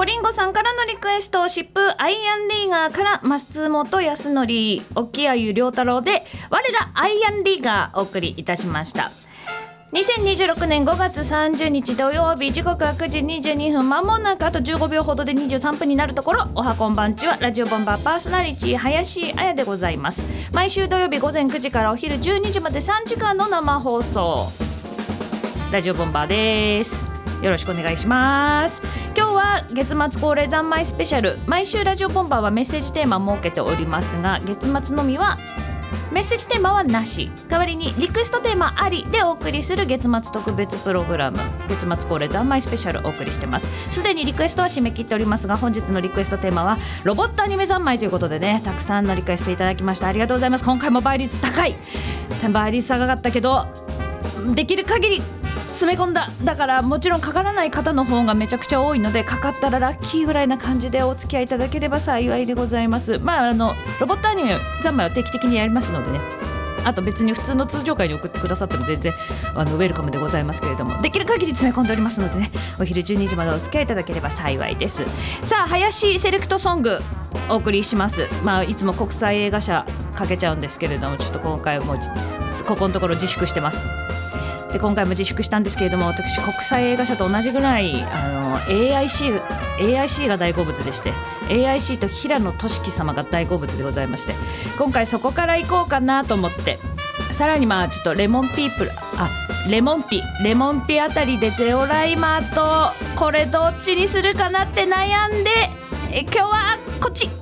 りんごさんからのリクエスト、疾風アイアンリーガーから松本康則、沖合良太郎で我らアイアンリーガーお送りいたしました。2026年5月30日土曜日、時刻は9時22分、まもなくあと15秒ほどで23分になるところ、おはこんばんちはラジオボンバーパーソナリティ林彩でございます。毎週土曜日午前9時からお昼12時まで3時間の生放送、ラジオボンバーです。よろしくお願いします。今日は月末恒例三昧スペシャル。毎週ラジオボンバーはメッセージテーマを設けておりますが、月末のみはメッセージテーマはなし、代わりにリクエストテーマありでお送りする月末特別プログラム、月末恒例三昧スペシャルをお送りしてます。すでにリクエストは締め切っておりますが、本日のリクエストテーマはロボットアニメ三昧ということでね、たくさんのリクエストいただきました。ありがとうございます。今回も倍率高い、倍率高かったけどできる限り詰め込んだ。だからもちろんかからない方の方がめちゃくちゃ多いので、かかったらラッキーぐらいな感じでお付き合いいただければ幸いでございます。ロボットアニメ三昧は定期的にやりますのでね、あと別に普通の通常回に送ってくださっても全然ウェルカムでございますけれども、できる限り詰め込んでおりますのでね、お昼12時までお付き合いいただければ幸いです。さあ、林セレクトソングお送りします。いつも国際映画社かけちゃうんですけれども、ちょっと今回もここのところ自粛してます。で今回も自粛したんですけれども、私国際映画社と同じぐらいAIC が大好物でして、 AIC と平野俊樹様が大好物でございまして、今回そこから行こうかなと思って、さらにちょっとレモンピあたりでゼオライマーとこれどっちにするかなって悩んで、今日はこっち